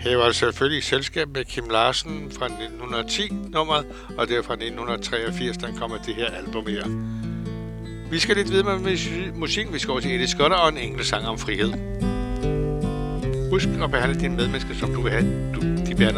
Her var det selvfølgelig i selskab med Kim Larsen fra 1910-nummeret, og det er fra 1983, der kommer det her album her. Vi skal lidt videre med musik. Vi skal over til Eddie Skotter og en enkelt sang om frihed. Husk at behandle dine medmennesker, som du vil have. De